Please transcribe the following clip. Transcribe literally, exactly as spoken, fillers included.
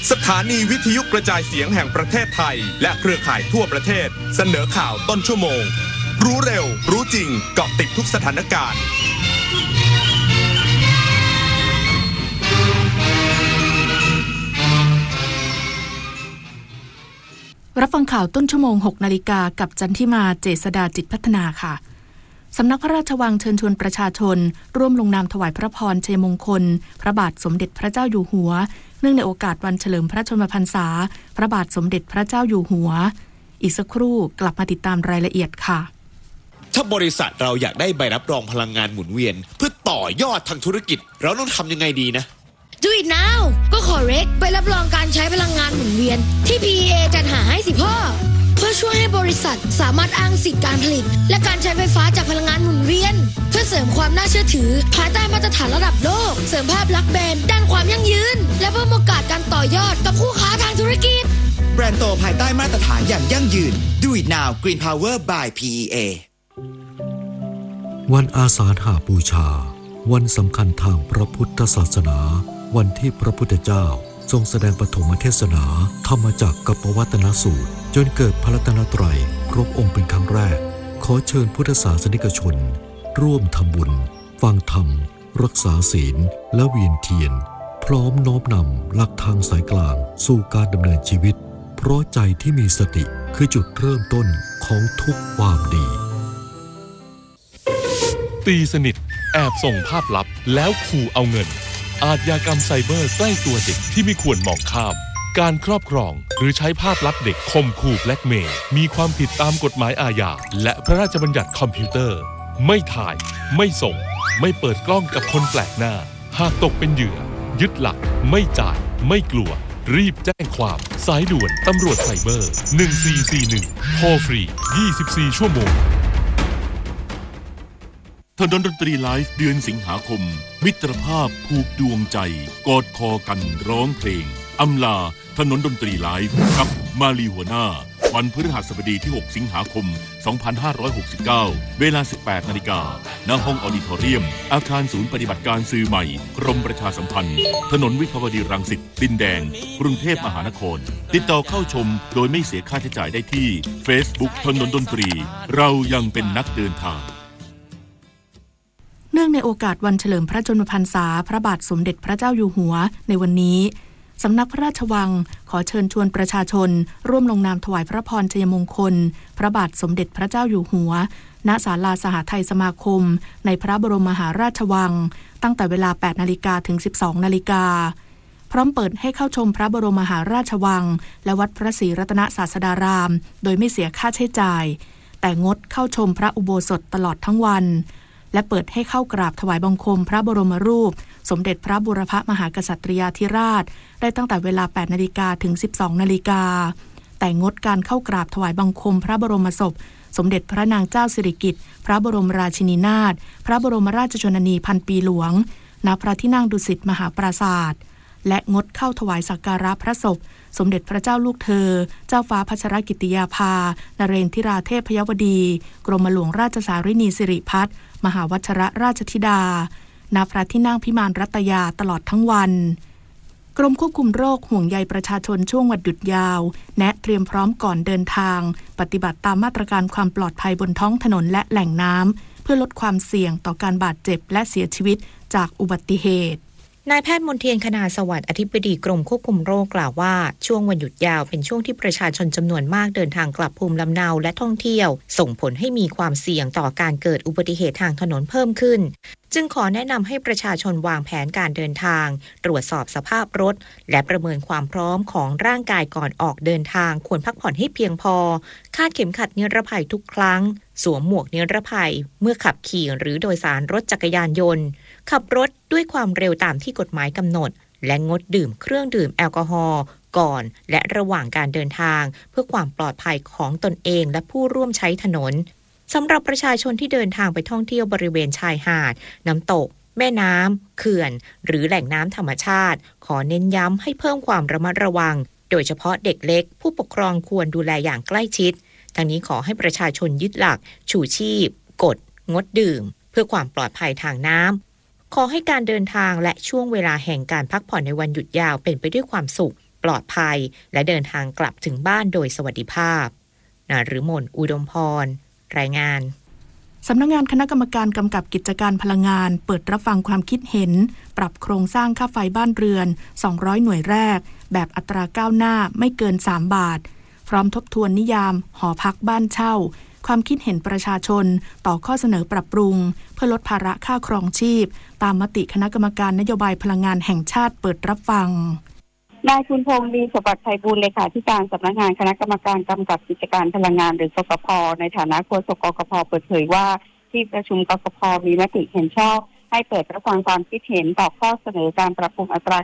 สถานีวิทยุกระจายเสียงแห่งประเทศไทยและเครือข่ายทั่วประเทศเสนอข่าวต้นชั่วโมงรู้เร็วรู้จริงเกาะติดทุกสถานการณ์รับฟังข่าวต้นชั่วโมง หกนาฬิกากับจันทิมาเจษฎาจิตพัฒนาค่ะสำนักพระราชวังเชิญชวนประชาชนร่วมลงนามถวายพระพรชัยมงคลพระบาทสมเด็จพระเจ้าอยู่หัวเนื่องในโอกาสวันเฉลิมพระชนมพรรษาพระบาทสมเด็จพระเจ้าอยู่หัวอีกสักครู่กลับมาติดตามรายละเอียดค่ะถ้าบริษัทเราอยากได้ใบรับรองพลังงานหมุนเวียนเพื่อต่อยอดทางธุรกิจเราต้องทำยังไงดีนะ Do it now ก็ขอเร็กไปรับรองการใช้พลังงานหมุนเวียนที่ พี อี เอ จัดหาให้สิพ่อเพื่อช่วยให้บริษัทสามารถอ้างสิทธิการผลิตและการใช้ไฟฟ้าจากพลังงานหมุนเวียนเพื่อเสริมความน่าเชื่อถือภายใต้มาตรฐานระดับโลกเสริมภาพลักษณ์แบรนด์ด้านความยั่งยืนและเพิ่มโอกาสการต่อยอดกับคู่ค้าทางธุรกิจแบรนด์โตภายใต้มาตรฐานอย่างยั่งยืน Do it now Green Power by พี อี เอวันอาสาฬหบูชาวันสำคัญทางพระพุทธศาสนาวันที่พระพุทธเจ้าทรงแสดงปฐมเทศนาธรรมจักรกัปปวัตตนสูตรจนเกิดพระรัตนตรัยครบองค์เป็นครั้งแรกขอเชิญพุทธศาสนิกชนร่วมทำบุญฟังธรรมรักษาศีลและเวียนเทียนพร้อมน้อมนำหลักทางสายกลางสู่การดำเนินชีวิตเพราะใจที่มีสติคือจุดเริ่มต้นของทุกความดีตีสนิทแอบส่งภาพลับแล้วขู่เอาเงินอาชญากรรมไซเบอร์ใกล้ตัวเด็กที่ไม่ควรมองข้ามการครอบครองหรือใช้ภาพลับเด็กข่มขู่แบล็กเมย์มีความผิดตามกฎหมายอาญาและพระราชบัญญัติคอมพิวเตอร์ไม่ถ่ายไม่ส่งไม่เปิดกล้องกับคนแปลกหน้าหากตกเป็นเหยื่อยึดหลักไม่จ่ายไม่กลัวรีบแจ้งความสายด่วนตำรวจไซเบอร์หนึ่งสี่สี่หนึ่งโทรฟรียี่สิบสี่ชั่วโมงถนนดนตรีไลฟ์เดือนสิงหาคมมิตรภาพผูกดวงใจกอดคอกันร้องเพลงอำลาถนนดนตรีไลฟ์กับมาลีหัวหน้าวันพฤหัสบดีที่หกสิงหาคมสองพันห้าร้อยหกสิบเก้าเวลา สิบแปดนาฬิกา ณ ห้องออดิทอเรียมอาคารศูนย์ปฏิบัติการสื่อใหม่กรมประชาสัมพันธ์ถนนวิภาวดีรังสิตดินแดงกรุงเทพมหานครติดต่อเข้าชมโดยไม่เสียค่าใช้จ่ายได้ที่ Facebook ถนนดนตรีเรายังเป็นนักเดินทางเนื่องในโอกาสวันเฉลิมพระชนมพรรษาพระบาทสมเด็จพระเจ้าอยู่หัวในวันนี้สำนักพระราชวังขอเชิญชวนประชาชนร่วมลงนามถวายพระพรชัยมงคลพระบาทสมเด็จพระเจ้าอยู่หัวณศาลาสหทัยสมาคมในพระบรมมหาราชวังตั้งแต่เวลา แปดนาฬิกา ถึง สิบสองนาฬิกาพร้อมเปิดให้เข้าชมพระบรมมหาราชวังและวัดพระศรีรัตนศาสดารามโดยไม่เสียค่าใช้จ่ายแต่งดเข้าชมพระอุโบสถตลอดทั้งวันและเปิดให้เข้ากราบถวายบังคมพระบรมรูปสมเด็จพระบูรพมหากษัตริยาธิราชได้ตั้งแต่เวลา แปดนาฬิกา ถึง สิบสองนาฬิกาแต่งดการเข้ากราบถวายบังคมพระบรมศพสมเด็จพระนางเจ้าสิริกิติ์พระบรมราชินีนาถพระบรมราชชนนีพันปีหลวงณพระที่นั่งดุสิตมหาปราสาทและงดเข้าถวายสักการะพระศพสมเด็จพระเจ้าลูกเธอเจ้าฟ้าพัชรกิติยาภานเรนทิราเทพยวดีกรมหลวงราชสารินีสิริพัฒน์มหาวัชรราชธิดาณพระที่นั่งพิมานรัตยาตลอดทั้งวันกรมควบคุมโรคห่วงใยประชาชนช่วงวันหยุดยาวแนะเตรียมพร้อมก่อนเดินทางปฏิบัติตามมาตรการความปลอดภัยบนท้องถนนและแหล่งน้ำเพื่อลดความเสี่ยงต่อการบาดเจ็บและเสียชีวิตจากอุบัติเหตุนายแพทย์มนเทียนคณาสวัสดิ์อธิบดีกรมควบคุมโรคกล่าวว่าช่วงวันหยุดยาวเป็นช่วงที่ประชาชนจำนวนมากเดินทางกลับภูมิลำเนาและท่องเที่ยวส่งผลให้มีความเสี่ยงต่อการเกิดอุบัติเหตุทางถนนเพิ่มขึ้นจึงขอแนะนำให้ประชาชนวางแผนการเดินทางตรวจสอบสภาพรถและประเมินความพร้อมของร่างกายก่อนออกเดินทางควรพักผ่อนให้เพียงพอคาดเข็มขัดนิรภัยทุกครั้งสวมหมวกนิรภัยเมื่อขับขี่หรือโดยสารรถจักรยานยนต์ขับรถด้วยความเร็วตามที่กฎหมายกำหนดและงดดื่มเครื่องดื่มแอลกอฮอล์ก่อนและระหว่างการเดินทางเพื่อความปลอดภัยของตนเองและผู้ร่วมใช้ถนนสำหรับประชาชนที่เดินทางไปท่องเที่ยวบริเวณชายหาดน้ำตกแม่น้ำเขื่อนหรือแหล่งน้ำธรรมชาติขอเน้นย้ำให้เพิ่มความระมัดระวังโดยเฉพาะเด็กเล็กผู้ปกครองควรดูแลอย่างใกล้ชิดทั้งนี้ขอให้ประชาชนยึดหลักชูชีพกฎงดดื่มเพื่อความปลอดภัยทางน้ำขอให้การเดินทางและช่วงเวลาแห่งการพักผ่อนในวันหยุดยาวเป็นไปด้วยความสุขปลอดภัยและเดินทางกลับถึงบ้านโดยสวัสดิภาพนฤมลอุดมพรรายงานสำนักงานคณะกรรมการกำกับกิจการพลังงานเปิดรับฟังความคิดเห็นปรับโครงสร้างค่าไฟบ้านเรือนสองร้อยหน่วยแรกแบบอัตราก้าวหน้าไม่เกินสามบาทพร้อมทบทวนนิยามหอพักบ้านเช่าความคิดเห็นประชาชนต่อข้อเสนอปรับปรุงเพื่อลดภาระค่าครองชีพตามมติคณะกรรมการนโยบายพลังงานแห่งชาติเปิดรับฟังนายคุณพงษ์ลีสมบัติไพบูลย์เลขาธิการสำนักงานคณะกรรมการกำกับกิจการพลังงานหรือกกพ.ในฐานะโฆษกกกพ.เปิดเผยว่าที่ประชุมกกพ.มีมติเห็นชอบให้เปิดรับฟังความคิดเห็นต่อข้อเสนอการปรับปรุงอัตรา